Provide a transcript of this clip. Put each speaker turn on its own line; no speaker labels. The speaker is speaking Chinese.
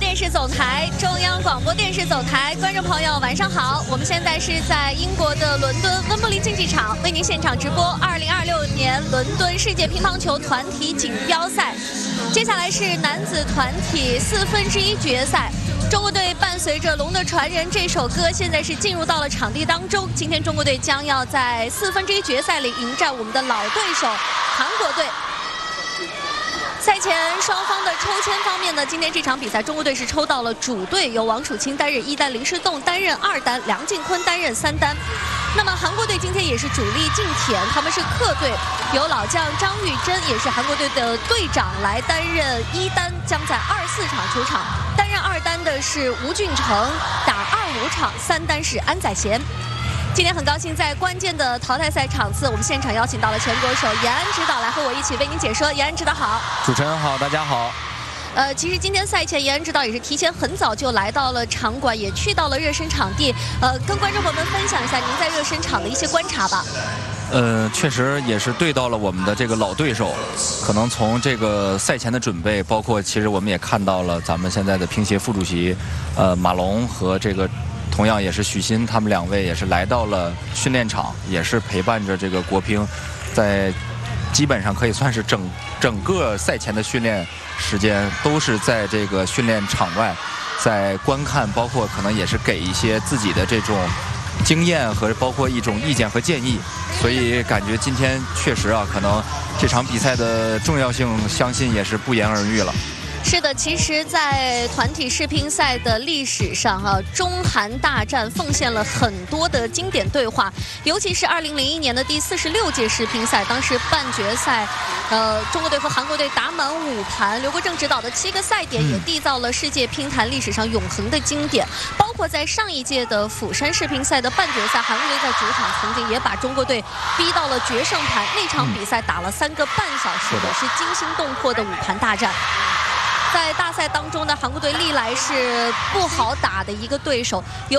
电视总台、中央广播电视总台，观众朋友晚上好，我们现在是在英国的伦敦温布利竞技场为您现场直播2026年伦敦世界乒乓球团体锦标赛。接下来是男子团体1/4决赛。 中国队伴随着《龙的传人》这首歌，现在是进入到了场地当中。今天中国队将要在1/4决赛里迎战我们的老对手韩国队。赛前双方的抽签方面呢，今天这场比赛中国队是抽到了主队，由王楚钦担任1单，林诗栋担任2单，梁靖昆担任3单。那么韩国队今天也是主力进田，他们是客队，由老将张玉珍也是韩国队的队长来担任1单，将在24场出场。 担任2单的是吴俊成，打25场，3单是安宰贤。今天很高兴在关键的淘汰赛场次，我们现场邀请到了前国手严安指导来和我一起为您解说。严安指导好，
主持人好，大家好。
其实今天赛前严安指导也是提前很早就来到了场馆，也去到了热身场地，跟观众朋友们分享一下您在热身场的一些观察吧。
确实也是对到了我们的这个老对手，可能从这个赛前的准备，包括其实我们也看到了咱们现在的乒协副主席，马龙和这个同样也是许昕，他们2位也是来到了训练场，也是陪伴着这个国乒，在基本上可以算是整个赛前的训练时间都是在这个训练场外，在观看，包括可能也是给一些自己的这种 经验和包括一种意见和建议，所以感觉今天确实啊，可能这场比赛的重要性，相信也是不言而喻了。
是的，其实，在团体世乒赛的历史上，中韩大战奉献了很多的经典对话，尤其是2001年的第46届世乒赛，当时半决赛，中国队和韩国队打满5盘，刘国正指导的7个赛点也缔造了世界乒坛历史上永恒的经典。包括在上一届的釜山世乒赛的半决赛，韩国队在主场曾经也把中国队逼到了决胜盘，那场比赛打了3个半小时，也是惊心动魄的5盘大战。 在大赛当中呢，韩国队历来是不好打的一个对手。